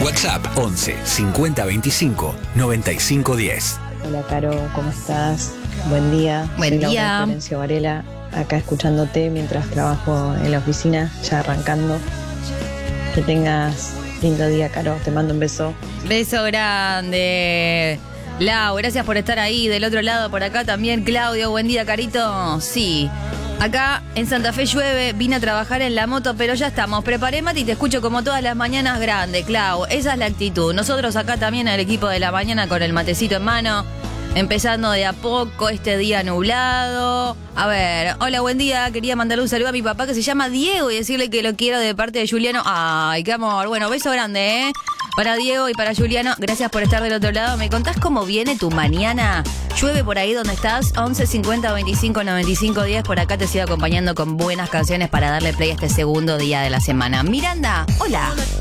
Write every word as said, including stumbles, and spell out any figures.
WhatsApp once cincuenta veinticinco noventa y cinco diez. Hola Caro, ¿cómo estás? Buen día. Buen Soy día. Laura Florencio Varela, acá escuchándote mientras trabajo en la oficina, ya arrancando. Que tengas lindo día, Caro. Te mando un beso. Beso grande. Lau, gracias por estar ahí. Del otro lado, por acá también, Claudio. Buen día, Carito. Sí. Acá en Santa Fe llueve, vine a trabajar en la moto, pero ya estamos. Preparé mate y te escucho como todas las mañanas grande, Clau. Esa es la actitud. Nosotros acá también, el equipo de la mañana, con el matecito en mano, empezando de a poco este día nublado. A ver, hola, buen día. Quería mandarle un saludo a mi papá que se llama Diego y decirle que lo quiero de parte de Juliano. Ay, qué amor. Bueno, beso grande, ¿eh? Para Diego y para Juliano, gracias por estar del otro lado. ¿Me contás cómo viene tu mañana? ¿Llueve por ahí donde estás? once cincuenta veinticinco noventa y cinco diez. Por acá te sigo acompañando con buenas canciones para darle play a este segundo día de la semana. Miranda, hola.